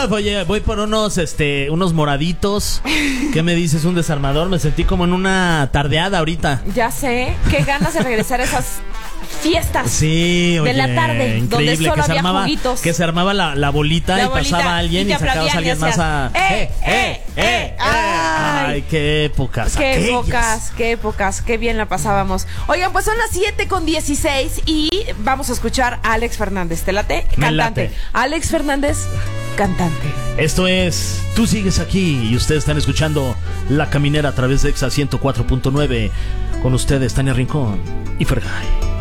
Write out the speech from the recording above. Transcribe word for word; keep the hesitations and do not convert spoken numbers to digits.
oye, voy por unos, este, unos moraditos. ¿Qué me dices? Un desarmador. Me sentí como en una tardeada ahorita. Ya sé, qué ganas de regresar a esas fiestas. Sí, oye, de la tarde, donde solo que se había armaba, juguitos. Que se armaba la, la bolita La y bolita, pasaba alguien y y, te sacabas a alguien aplaudían y más a... hacías, ¡eh, eh, eh! Ay, Ay, qué épocas. qué aquellas. épocas, qué épocas, qué bien la pasábamos. Oigan, pues son las siete con dieciséis y vamos a escuchar a Alex Fernández. ¿Te late? Me Cantante. late. Alex Fernández, cantante. Esto es Tú Sigues Aquí y ustedes están escuchando La Caminera a través de Exa ciento cuatro punto nueve. Con ustedes, Tania Rincón y Fergay.